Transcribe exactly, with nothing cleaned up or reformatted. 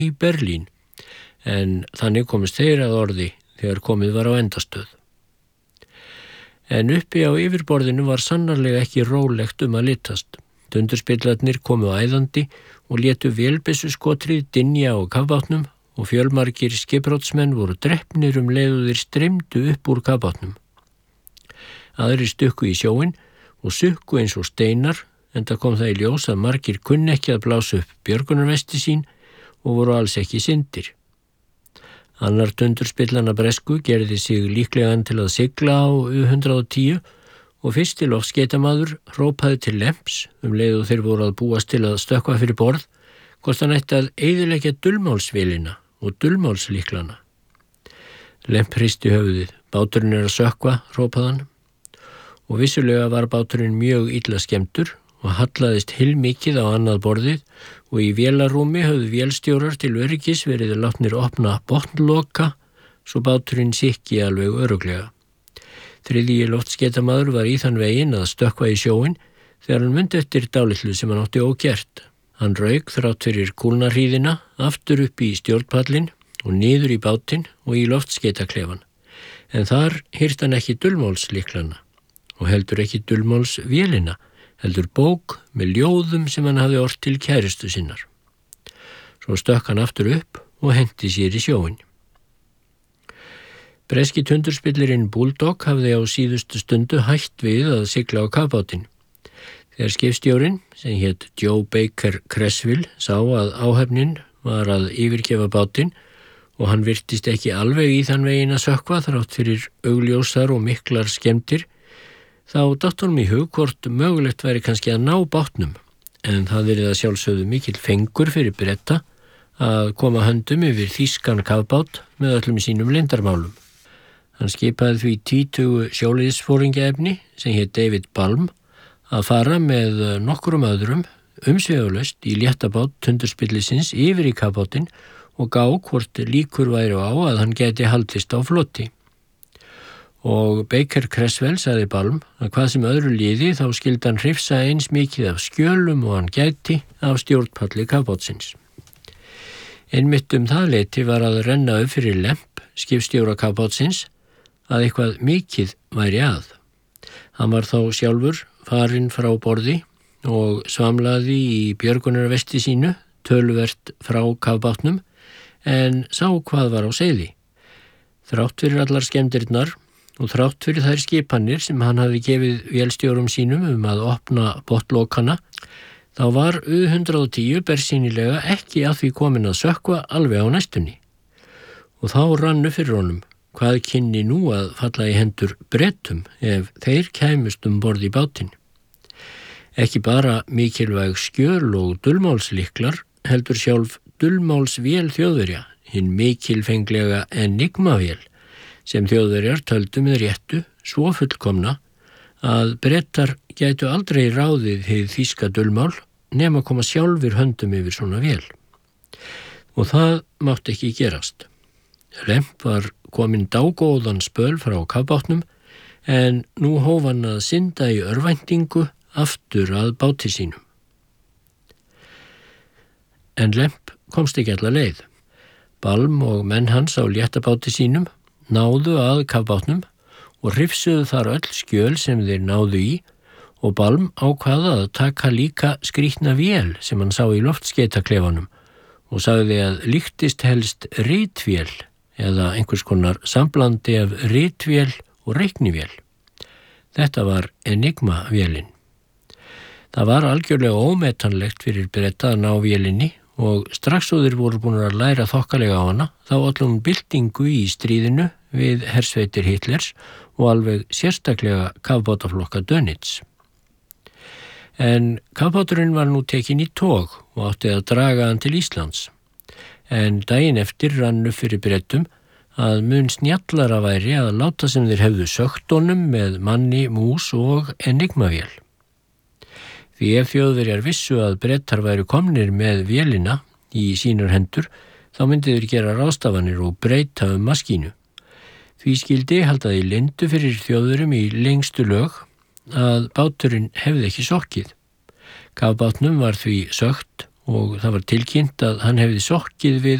í Berlín, en þannig komist þeir að orði þegar komið var á endastöð. En uppi á yfirborðinu var sannarlega ekki rólegt um að litast. Tundurspillarnir komu æðandi og létu vélbyssuskotrið dynja á kafbátnum og fjölmargir skipbrotsmenn voru drepnir um leið og þeir streymdu upp úr kafbátnum. Aðrir stukku í sjóinn og sukku eins og steinar, enda kom það í ljós að margir kunni ekki að blása upp björgunarvesti sín og voru alls ekki syndir. Annar tundurspillanna bresku gerði sig líklegan til að sigla á U hundrað og tíu og fyrsti loftskeytamaður hrópaði til Lemps um leið og þeir voru að búast til að stökkva fyrir borð, hvort hann ætti að eyðileggja dulmálsvélina og dulmálslíklana. Lemp hristi höfuðið. Báturinn er að sökkva, hrópaði hann. Og vissulega var báturinn mjög illa skemmtur og hallaðist heilmikið á annað borðið og í vélarrúmi höfðu vélstjórar til öryggis verið látnir opna botnloka svo báturinn sikki alveg örugglega. Þriðji loftskeytamaður var í þann veginn að stökkva í sjóinn þegar hann mundi eftir dálitlu sem hann átti ógert. Hann rauk þrátt fyrir kúlnarhríðina aftur upp í stjórnpallinn og niður í bátinn og í loftskeytaklefan. En þar hýrt hann ekki dulmálslyklana og heldur ekki dulmálsvélina, heldur bók með ljóðum sem hann hafði ort til kærustu sinnar. Svo stökk hann aftur upp og henti sér í sjóinn. Breski tundurspillirinn Bulldog hafði á síðustu stundu hætt við að sigla á kafbátinn. Þegar skipstjórinn, sem hét Joe Baker Creswell, sá að áhöfnin var að yfirgefa bátinn og hann virtist ekki alveg í þann veginn að sökkva þrátt fyrir augljósar og miklar skemmtir, þá datt honum í hug hvort mögulegt væri kannski að ná bátnum, en það verið að sjálfsögðu mikill fengur fyrir Breta að koma höndum yfir þýskan kafbát með öllum sínum leyndarmálum. Hann skipaði því tvítugu sjóliðsforingjaefni sem hét David Balm að fara með nokkrum öðrum umsvifalaust í léttabát tundurspillisins yfir í kafbátinn og gá hvort líkur væri á að hann gæti haldist á floti. Og Baker Creswell sagði Balm að hvað sem öðru liði þá skildi hann hrifsa eins mikið af skjölum og hann gæti af stjórnpalli kafbátsins. Einmitt um það leyti var að renna upp fyrir Lemp, skipstjóra kafbátsins, að eitthvað mikið væri að. Hann var þá sjálfur farinn frá borði og svamlaði í björgunarvesti sínu, töluvert frá kafbátnum, en sá hvað var á seiði. Þrátt fyrir allar skemmdirnar og þrátt fyrir þær skipanir sem hann hafði gefið vélstjórum sínum um að opna botnlokana, þá var U hundrað og tíu bersýnilega ekki að því komin að sökkva alveg á næstunni. Og þá rannu fyrir honum hvað kynni nú að falla í hendur Bretum ef þeir kæmust um borð í bátinn. Ekki bara mikilvæg skjöl og dulmálslyklar heldur sjálf dulmálsvél Þjóðverja, hinn mikilfenglega enigmavél, sem Þjóðverjar töldu með réttu svo fullkomna að Bretar gætu aldrei ráðið hið þýska dulmál nema koma sjálfur höndum yfir svona vél. Og það mátti ekki gerast. Lemp var kominn dágóðan spöl frá kafbátnum en nú hóf hann að synda í örvæntingu aftur að báti sínum. En Lemp komst ekki alla leið. Balm og menn hans á léttabáti sínum náðu að kafbátnum og hrifsuðu þar öll skjöl sem þeir náðu í og Balm ákvaða að taka líka skrýtna vél sem hann sá í loftskeytaklefanum og sagði að líktist helst ritvél eða einhvers konar samblandi af ritvél og reiknivél. Þetta var enigmavélin. Það var algjörlega ómetanlegt fyrir Breta að ná vélinni og strax og þeir voru búin að læra þokkalega á hana þá olli hún byltingu í stríðinu við hersveitir Hitlers og alveg sérstaklega kafbátaflokka Dönitz. En kafbáturinn var nú tekinn í tog og átti að draga hann til Íslands. En daginn eftir rannu fyrir Bretum að mun snjallara væri að láta sem þeir hefðu sökt honum með manni, mús og enigmavél. Því ef Þjóðverjar vissu að Bretar væru komnir með vélina í sínar hendur, þá myndi þeir gera ráðstafanir og breyta um maskínu. Því skildi haldaði leyndu fyrir Þjóðverjum í lengstu lög að báturinn hefði ekki sokkið. Kafbátnum var því sökt og það var tilkynnt að hann hefði sokkið við